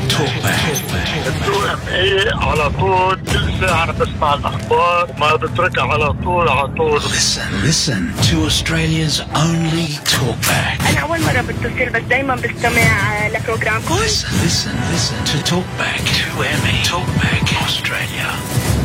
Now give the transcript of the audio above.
2MA على طول كل ساعة أنا بسمع الأخبار وما بتركها على طول. Listen to Australia's only talkback. أنا أول مرة بتصل بس دايما بستمع لبروجرامكم. Listen to Talkback 2MA. Talkback Australia.